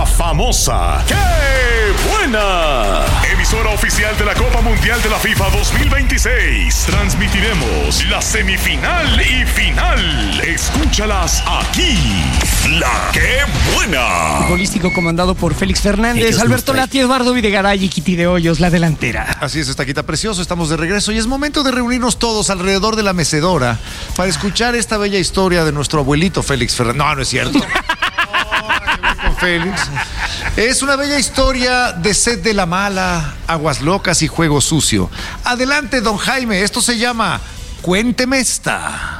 La famosa ¡Qué buena! Emisora oficial de la Copa Mundial de la FIFA 2026. Transmitiremos la semifinal y final. Escúchalas aquí. La ¡Qué buena! Futbolístico comandado por Félix Fernández, Alberto Lati, Eduardo Videgaray y Kitty de Hoyos, la delantera. Así es, Estaquita Precioso, estamos de regreso y es momento de reunirnos todos alrededor de la mecedora para escuchar esta bella historia de nuestro abuelito Félix Fernández. No, no es cierto. Con Félix. Es una bella historia de sed de la mala, aguas locas y juego sucio. Adelante, don Jaime, esto se llama Cuénteme esta.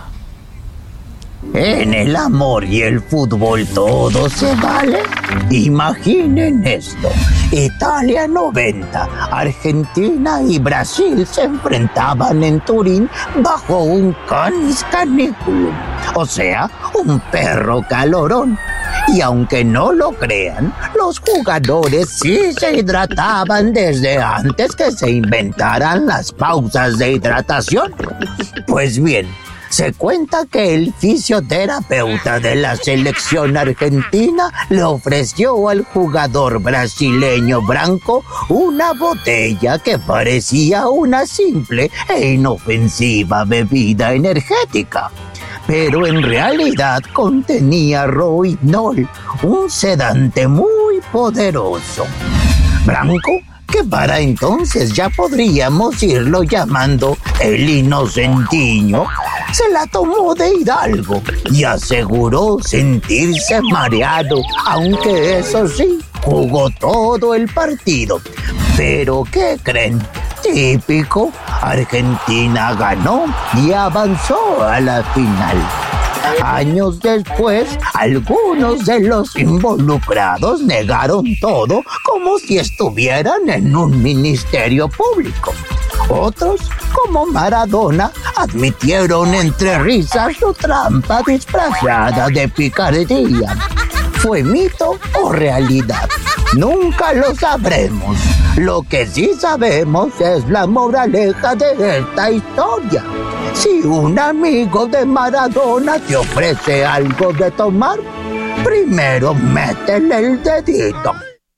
En el amor y el fútbol todo se vale. Imaginen esto: Italia 90, Argentina y Brasil se enfrentaban en Turín bajo un canis caniculum, o sea, un perro calorón. Y aunque no lo crean, los jugadores sí se hidrataban desde antes que se inventaran las pausas de hidratación. Pues bien, se cuenta que el fisioterapeuta de la selección argentina le ofreció al jugador brasileño Branco una botella que parecía una simple e inofensiva bebida energética, pero en realidad contenía rohypnol, un sedante muy poderoso. Branco, que para entonces ya podríamos irlo llamando el Inocentiño, se la tomó de hidalgo y aseguró sentirse mareado, aunque eso sí, jugó todo el partido. ¿Pero qué creen? Típico, Argentina ganó y avanzó a la final. Años después, algunos de los involucrados negaron todo como si estuvieran en un ministerio público. Otros, como Maradona, admitieron entre risas su trampa disfrazada de picardía. ¿Fue mito o realidad? Nunca lo sabremos. Lo que sí sabemos es la moraleja de esta historia. Si un amigo de Maradona te ofrece algo de tomar, primero métele el dedito.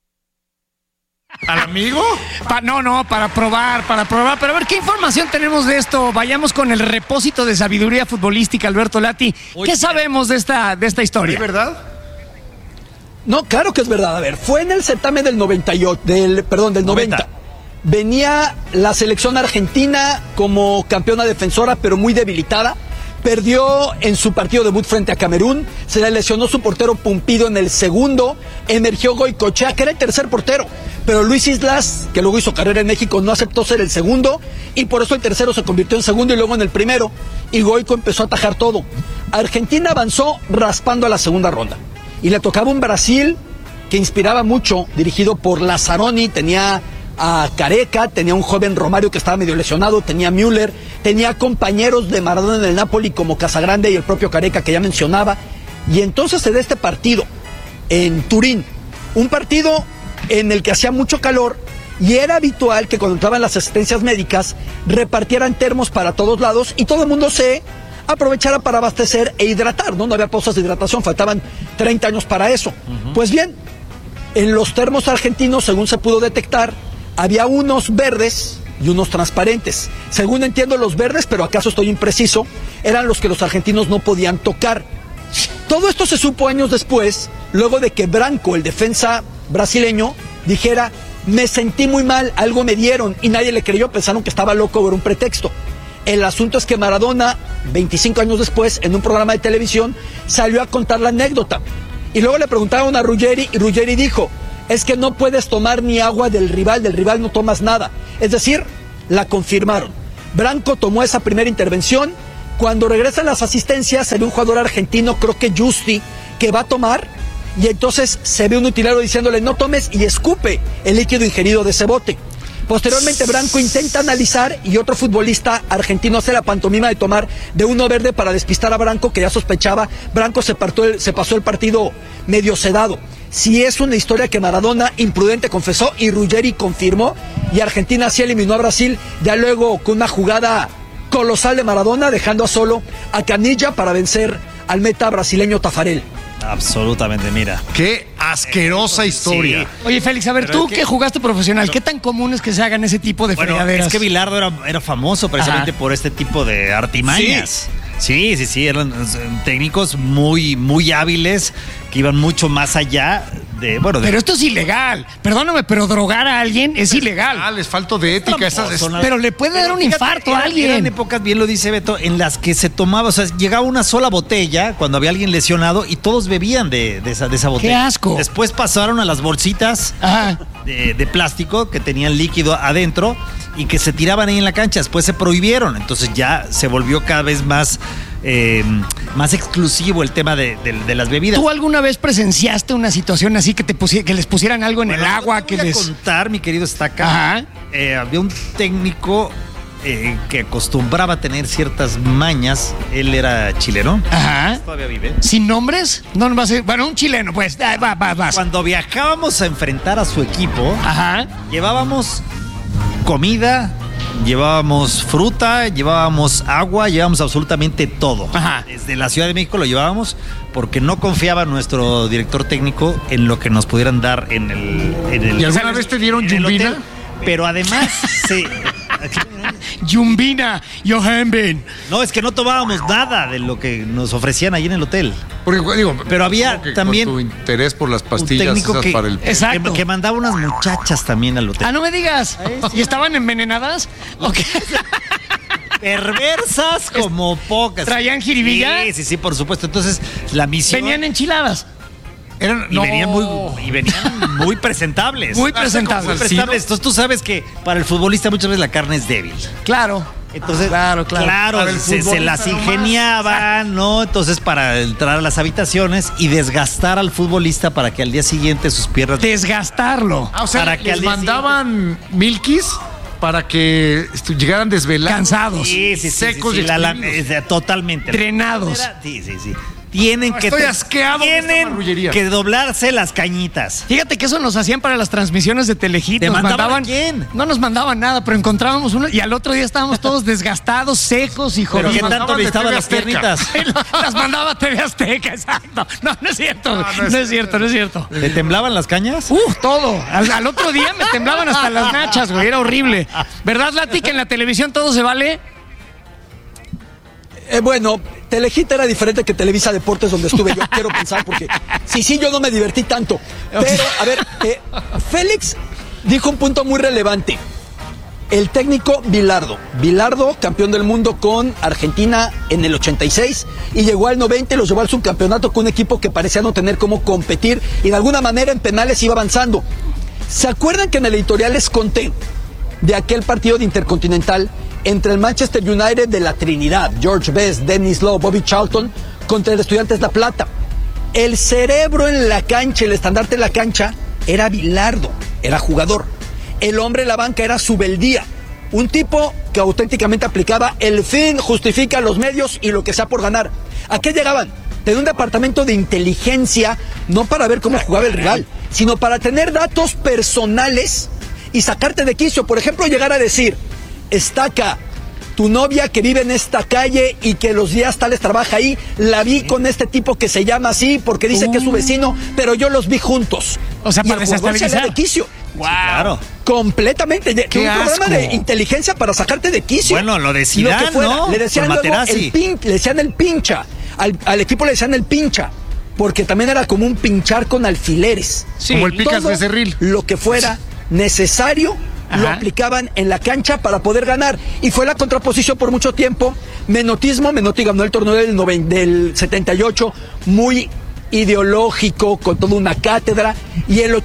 ¿Al amigo? Para probar. Pero a ver, ¿qué información tenemos de esto? Vayamos con el repósito de sabiduría futbolística, Alberto Lati. ¿Qué sabemos de esta historia? ¿Es verdad? No, claro que es verdad. A ver, fue en el certamen del 90. Venía la selección argentina como campeona defensora, pero muy debilitada. Perdió en su partido debut frente a Camerún. Se le lesionó su portero Pumpido en el segundo. Emergió Goicoechea, que era el tercer portero. Pero Luis Islas, que luego hizo carrera en México, no aceptó ser el segundo. Y por eso el tercero se convirtió en segundo y luego en el primero. Y Goico empezó a atajar todo. Argentina avanzó raspando a la segunda ronda. Y le tocaba un Brasil que inspiraba mucho, dirigido por Lazzaroni. Tenía a Careca, tenía un joven Romario que estaba medio lesionado, tenía Müller, tenía compañeros de Maradona en el Napoli como Casagrande y el propio Careca que ya mencionaba. Y entonces se da este partido en Turín, un partido en el que hacía mucho calor y era habitual que cuando entraban las asistencias médicas repartieran termos para todos lados y todo el mundo se aprovechara para abastecer e hidratar, ¿no? No había pausas de hidratación, faltaban 30 años para eso. Pues bien, en los termos argentinos, según se pudo detectar, había unos verdes y unos transparentes. Según entiendo, los verdes, pero acaso estoy impreciso, eran los que los argentinos no podían tocar. Todo esto se supo años después, luego de que Branco, el defensa brasileño, dijera: me sentí muy mal, algo me dieron, y nadie le creyó, pensaron que estaba loco o era un pretexto. El asunto es que Maradona, 25 años después, en un programa de televisión, salió a contar la anécdota. Y luego le preguntaron a Ruggeri, y Ruggeri dijo: es que no puedes tomar ni agua del rival no tomas nada. Es decir, la confirmaron. Branco tomó esa primera intervención. Cuando regresan las asistencias, se ve un jugador argentino, creo que Justi, que va a tomar, y entonces se ve un utilero diciéndole: no tomes, y escupe el líquido ingerido de ese bote. Posteriormente Branco intenta analizar y otro futbolista argentino hace la pantomima de tomar de uno verde para despistar a Branco, que ya sospechaba. Branco se pasó el partido medio sedado. Si es una historia que Maradona imprudente confesó y Ruggeri confirmó, y Argentina sí eliminó a Brasil, ya luego con una jugada colosal de Maradona, dejando a solo a Canilla para vencer al meta brasileño Tafarel. Absolutamente, mira. Qué asquerosa historia. Sí. Oye, Félix, a ver, Pero tú es que- que jugaste profesional, ¿qué tan común es que se hagan ese tipo de Bueno, fregaderas? es que Bilardo era famoso precisamente por este tipo de artimañas. Sí, eran técnicos muy, muy hábiles que iban mucho más allá de, bueno, de Pero esto es ilegal. Perdóname, pero drogar a alguien es ilegal. Les falta de ética. Pero le puede dar un infarto a alguien. Eran épocas, bien lo dice Beto, en las que se tomaba, o sea, llegaba una sola botella cuando había alguien lesionado y todos bebían de esa botella. ¡Qué asco! Después pasaron a las bolsitas Ajá. de plástico que tenían líquido adentro y que se tiraban ahí en la cancha. Después se prohibieron, entonces ya se volvió cada vez más exclusivo el tema de las bebidas. ¿Tú alguna vez presenciaste una situación así que que les pusieran algo en el agua? Te voy a contar, mi querido Estaca. Ajá. Había un técnico que acostumbraba a tener ciertas mañas. Él era chileno. Ajá. Todavía vive. ¿Sin nombres? No va a ser. Bueno, un chileno, pues. Vas. Cuando viajábamos a enfrentar a su equipo, Ajá. llevábamos comida, llevábamos fruta, llevábamos agua, llevábamos absolutamente todo. Ajá. Desde la Ciudad de México lo llevábamos porque no confiaba nuestro director técnico en lo que nos pudieran dar en el ¿Y alguna vez te dieron en el yumbina? hotel. Pero además, sí. Yumbina, Johanben. No, es que no tomábamos nada de lo que nos ofrecían ahí en el hotel. Porque, digo, Pero había supongo que también con tu interés por las Un pastillas técnico esas que, para el... Exacto. que mandaba unas muchachas también al hotel. Ah, no me digas. ¿Y estaban envenenadas? ¿O qué? Perversas como pocas. ¿Traían jiribilla? Sí, por supuesto. Entonces, la misión... Venían enchiladas. Y venían muy presentables. Muy presentables. Muy presentables. Entonces tú sabes que para el futbolista muchas veces la carne es débil. Claro. Entonces, Claro. Para el se futbolista las nomás. ingeniaban, ¿no? Entonces, para entrar a las habitaciones y desgastar al futbolista para que al día siguiente sus piernas... Desgastarlo. Ah, o sea, para que les al día mandaban milkis para que llegaran desvelados. Cansados. Sí, secos y exprimidos. totalmente. Drenados. Sí. Tienen que estoy asqueado con esta marrullería. que doblarse las cañitas. Fíjate que eso nos hacían para las transmisiones de Telehit. ¿Te Nos mandaban a quién? No nos mandaban nada, pero encontrábamos uno y al otro día estábamos todos desgastados, secos y ¿Pero jodidos. qué tanto mandaban de necesitaban TV las Azteca. piernitas? Las mandaba TV Azteca, exacto. No es cierto. No es cierto. ¿Te temblaban las cañas? Todo. Al otro día me temblaban hasta las nachas, güey. Era horrible. ¿Verdad, Lati, que en la televisión todo se vale? Bueno, Telehit era diferente que Televisa Deportes, donde estuve yo, quiero pensar, porque sí, yo no me divertí tanto. Pero, a ver, Félix dijo un punto muy relevante. El técnico Bilardo, campeón del mundo con Argentina en el 86 y llegó al 90 y los llevó al subcampeonato con un equipo que parecía no tener cómo competir y de alguna manera en penales iba avanzando. ¿Se acuerdan que en el editorial les conté de aquel partido de Intercontinental entre el Manchester United de la Trinidad, George Best, Dennis Law, Bobby Charlton, contra el Estudiantes La Plata? El cerebro en la cancha, el estandarte en la cancha, era Bilardo, era jugador. El hombre en la banca era Subeldía, un tipo que auténticamente aplicaba el fin justifica los medios y lo que sea por ganar. ¿A qué llegaban? Tenía un departamento de inteligencia, no para ver cómo jugaba el rival, sino para tener datos personales y sacarte de quicio. Por ejemplo, llegar a decir: Estaca, tu novia que vive en esta calle y que los días tales trabaja ahí, la vi con este tipo que se llama así porque dice que es su vecino, pero yo los vi juntos. O sea, Y para el jugador salía desestabilizar. de quicio. Wow. Claro. Completamente. Un programa asco. de inteligencia para sacarte de quicio. Bueno, lo de Zidane, que fuera. ¿no? Le decían Con luego Materazzi. le decían el pincha. Al equipo le decían el pincha. Porque también era como un pinchar con alfileres. Sí. Como el picas Todo becerril. lo que fuera necesario lo Ajá. aplicaban en la cancha para poder ganar. Y fue la contraposición por mucho tiempo. Menotti ganó el torneo del 78, muy ideológico, con toda una cátedra. Y el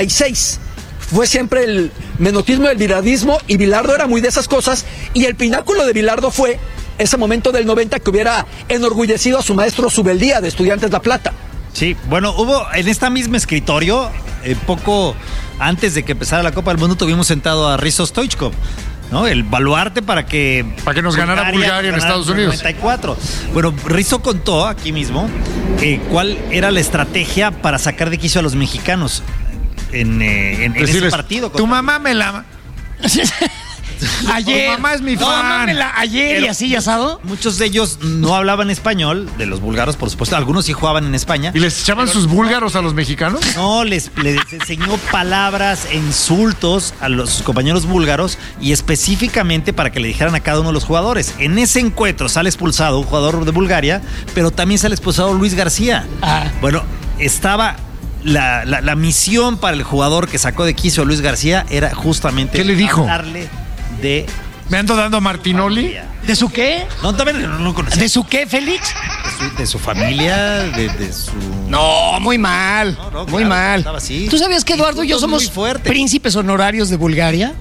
86 fue siempre el menotismo, el bilardismo, y Bilardo era muy de esas cosas. Y el pináculo de Bilardo fue ese momento del 90 que hubiera enorgullecido a su maestro Subeldía de Estudiantes La Plata. Sí, bueno, hubo en esta misma escritorio, poco antes de que empezara la Copa del Mundo, tuvimos sentado a Risto Stoichkov, ¿no? El baluarte para que nos ganara Bulgaria en Estados Unidos. 94. Bueno, Risto contó aquí mismo cuál era la estrategia para sacar de quicio a los mexicanos en ese Decirles, partido. tu mamá me la... Ayer. Tu mamá es mi No, fan. mámela ayer Pero y así asado. Muchos de ellos no hablaban español, de los búlgaros, por supuesto. Algunos sí jugaban en España. ¿Y les echaban sus búlgaros a los mexicanos? No, les enseñó palabras e insultos a los compañeros búlgaros y específicamente para que le dijeran a cada uno de los jugadores. En ese encuentro sale expulsado un jugador de Bulgaria, pero también sale expulsado Luis García. Bueno, estaba... La misión para el jugador que sacó de quicio a Luis García era justamente... ¿Qué le dijo? Hablarle de... ¿Me ando dando a Martinoli? ¿De su qué? No, también no lo conocía. ¿De su qué, Félix? De su familia, de su... No, muy mal. No, muy claro, mal. estaba así. ¿Tú sabías que Eduardo y yo Insultos somos muy fuertes. príncipes honorarios de Bulgaria?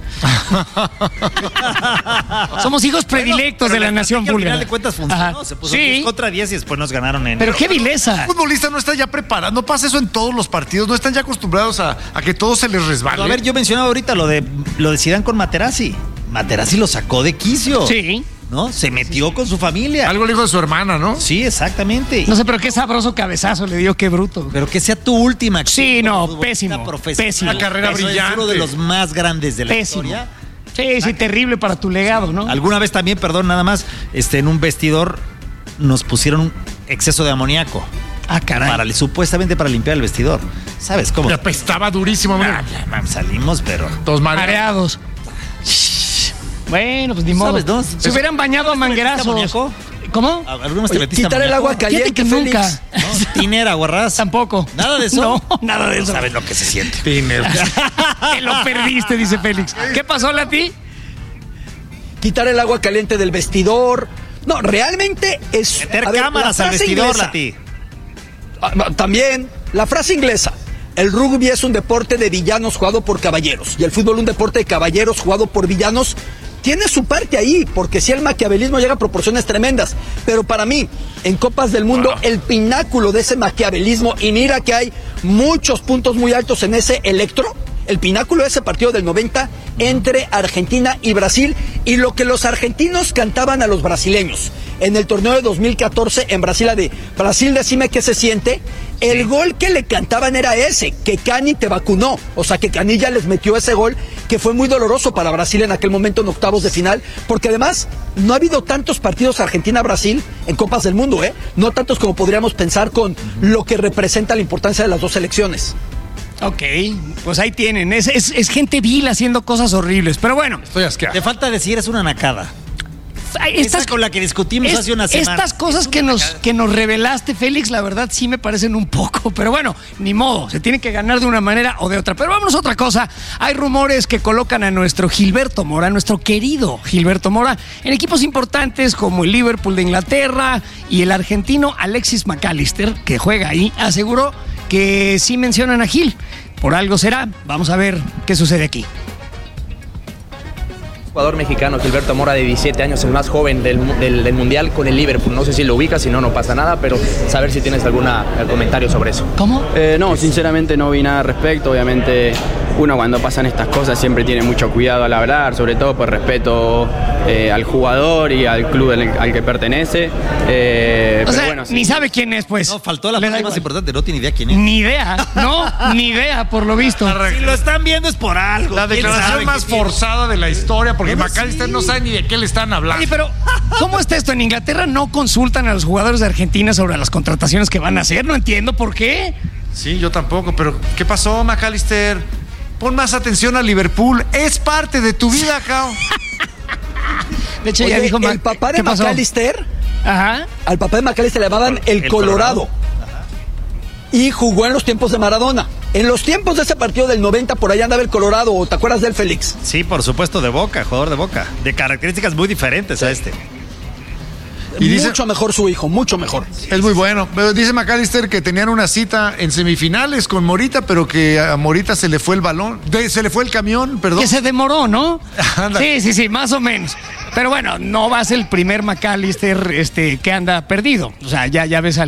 Somos hijos predilectos de la nación Al búlgara. final de cuentas funcionó. Ajá. Se puso Sí. 10 contra 10 y después nos ganaron en... Pero qué vileza. El futbolista no está ya preparado, no pasa eso en todos los partidos, no están ya acostumbrados a que todo se les resbale. A ver, yo mencionaba ahorita lo de Zidane con Materazzi. Materazzi lo sacó de quicio. Sí. ¿No? Se metió con su familia. Algo le dijo de su hermana, ¿no? Sí, exactamente. No sé, pero qué sabroso cabezazo le dio, qué bruto. Pero que sea tu última acción Sí, no, como futbolista pésimo, profesional. pésimo. Una carrera Eso brillante. Es uno de los más grandes de la Pésimo. historia. Sí, sí, terrible para tu legado, ¿no? Alguna vez también, perdón, nada más, en un vestidor nos pusieron un exceso de amoníaco. Ah, caray. Supuestamente para limpiar el vestidor. ¿Sabes cómo? Le apestaba durísimo. Salimos, pero... Todos mareados. Mareados. Bueno, pues ni modo. ¿Sabes, no? Se hubieran bañado a manguerazos. amoníaco? ¿Cómo? ¿Alguna vez te Oye, metiste quitar el amoníaco? agua caliente, Fíjate que Félix. nunca. ¿No? Tinera, guarras. Tampoco. ¿Nada de eso? No, nada de eso. No sabes lo que se siente. Te lo perdiste, dice Félix. ¿Qué pasó, Lati? Quitar el agua caliente del vestidor. No, realmente es... Meter a ver, cámaras la al frase vestidor, inglesa- Lati. También, la frase inglesa. El rugby es un deporte de villanos jugado por caballeros. Y el fútbol un deporte de caballeros jugado por villanos. Tiene su parte ahí, porque si el maquiavelismo llega a proporciones tremendas. Pero para mí, en Copas del Mundo, el pináculo de ese maquiavelismo, y mira que hay muchos puntos muy altos en ese electro, el pináculo de ese partido del 90 entre Argentina y Brasil, y lo que los argentinos cantaban a los brasileños en el torneo de 2014 en Brasil, de Brasil, decime qué se siente. El gol que le cantaban era ese, que Cani te vacunó. O sea, que Cani ya les metió ese gol, que fue muy doloroso para Brasil en aquel momento en octavos de final, porque además no ha habido tantos partidos Argentina-Brasil en Copas del Mundo, no tantos como podríamos pensar con lo que representa la importancia de las dos selecciones. Ok, pues ahí tienen. Es gente vil haciendo cosas horribles. Pero bueno, Estoy asqueado. Te falta decir, es una nacada. estas Esa con la que discutimos hace una semana. Estas cosas que nos revelaste, Félix, la verdad sí me parecen un poco. Pero bueno, ni modo. Se tiene que ganar de una manera o de otra. Pero vámonos a otra cosa. Hay rumores que colocan a nuestro Gilberto Mora, nuestro querido Gilberto Mora, en equipos importantes como el Liverpool de Inglaterra, y el argentino Alexis McAllister, que juega ahí, aseguró que sí mencionan a Gil. Por algo será. Vamos a ver qué sucede aquí. Jugador mexicano Gilberto Mora, de 17 años, el más joven del Mundial con el Liverpool. No sé si lo ubicas, si no, no pasa nada, pero saber si tienes algún comentario sobre eso. ¿Cómo? No, sinceramente no vi nada al respecto. Obviamente uno cuando pasan estas cosas siempre tiene mucho cuidado al hablar, sobre todo por respeto al jugador y al club al que pertenece. O sea, bueno, sí. ni sabe quién es, pues. No, faltó la Le da parte más igual. importante, no tiene idea quién es. Ni idea, ¿no? Ni idea, por lo visto. Si lo están viendo es por algo. La ¿Quién declaración sabe más qué tiene? forzada de la historia, porque Pero McAllister sí. no sabe ni de qué le están hablando. Oye, pero ¿cómo está esto? En Inglaterra no consultan a los jugadores de Argentina sobre las contrataciones que van a hacer. No entiendo por qué. Sí, yo tampoco, pero ¿qué pasó, McAllister? Pon más atención a Liverpool. Es parte de tu vida, Cao. De hecho, Oye, ya dijo el papá de ¿qué pasó? McAllister, Ajá. al papá de McAllister le llamaban el Colorado. Y jugó en los tiempos de Maradona. En los tiempos de ese partido del 90, por ahí andaba el Colorado. ¿Te acuerdas del Félix? Sí, por supuesto, de Boca, jugador de Boca. De características muy diferentes a este. Y dice- Mucho mejor su hijo, mucho mejor. Es muy bueno. Pero dice McAllister que tenían una cita en semifinales con Morita, pero que a Morita se le fue el balón. Se le fue el camión, perdón. Que se demoró, ¿no? Ándale. Sí, más o menos. Pero bueno, no va a ser el primer McAllister que anda perdido. O sea, ya ves